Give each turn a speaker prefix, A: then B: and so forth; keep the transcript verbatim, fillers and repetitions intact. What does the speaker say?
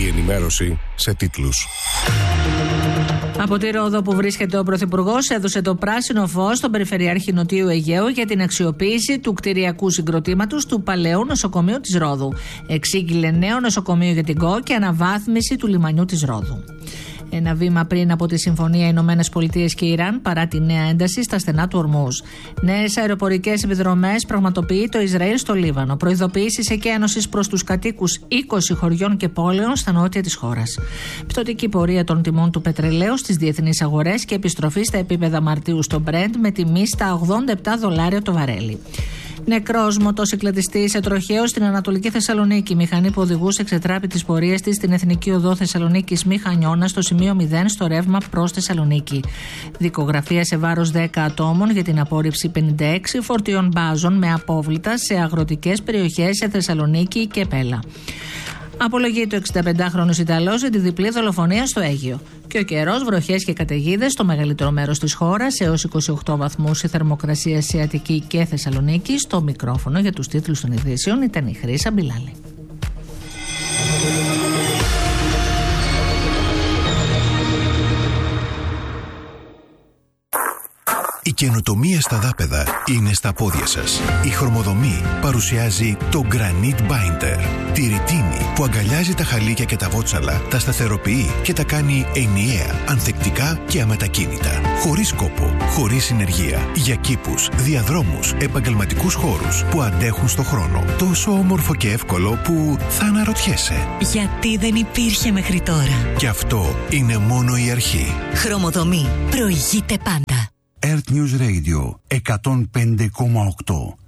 A: Η ενημέρωση σε τίτλους.
B: Από τη Ρόδο που βρίσκεται ο Πρωθυπουργός έδωσε το πράσινο φως στον Περιφερειάρχη Νοτιού Αιγαίου για την αξιοποίηση του κτηριακού συγκροτήματος του παλαιού νοσοκομείου της Ρόδου. Εξήγηλε νέο νοσοκομείο για την ΚΟ και αναβάθμιση του λιμανιού της Ρόδου. Ένα βήμα πριν από τη συμφωνία Ηνωμένες Πολιτείες και Ιράν παρά τη νέα ένταση στα στενά του Ορμούζ. Νέες αεροπορικές επιδρομές πραγματοποιεί το Ισραήλ στο Λίβανο. Προειδοποιήσεις εκένωσης προς τους κατοίκους είκοσι χωριών και πόλεων στα νότια της χώρας. Πτωτική πορεία των τιμών του πετρελαίου στις διεθνείς αγορές και επιστροφή στα επίπεδα Μαρτίου στο Brent με τιμή στα ογδόντα επτά δολάρια το βαρέλι. Νεκρός μοτοσυκλετιστής σε τροχαίο στην Ανατολική Θεσσαλονίκη. Η μηχανή που οδηγούσε εξετράπη τις πορείες της στην Εθνική Οδό Θεσσαλονίκης Μηχανιώνα στο σημείο μηδέν στο ρεύμα προς Θεσσαλονίκη. Δικογραφία σε βάρος δέκα ατόμων για την απόρριψη πενήντα έξι φορτίων μπάζων με απόβλητα σε αγροτικές περιοχές σε Θεσσαλονίκη και Πέλα. Απολογείται ο εξηνταπεντάχρονος Ιταλός για τη διπλή δολοφονία στο Αίγυο. Και ο καιρός, βροχές και καταιγίδες στο μεγαλύτερο μέρος της χώρας, έως είκοσι οκτώ βαθμούς η θερμοκρασία σε Αττική και Θεσσαλονίκη. Στο μικρόφωνο για τους τίτλους των ειδήσεων ήταν η Χρύσα Μπιλάλη.
C: Η καινοτομία στα δάπεδα είναι στα πόδια σας. Η Χρωμοδομή παρουσιάζει το Granite Binder. Τη ρητίνη που αγκαλιάζει τα χαλίκια και τα βότσαλα, τα σταθεροποιεί και τα κάνει ενιαία, ανθεκτικά και αμετακίνητα. Χωρίς κόπο, χωρίς συνεργεία. Για κήπους, διαδρόμους, επαγγελματικούς χώρους που αντέχουν στο χρόνο. Τόσο όμορφο και εύκολο που θα αναρωτιέσαι.
D: Γιατί δεν υπήρχε μέχρι τώρα.
C: Και αυτό είναι μόνο η αρχή.
D: Χρωμοδομή. Προηγείται πάντα.
E: Earth News Radio εκατόν πέντε κόμμα οκτώ.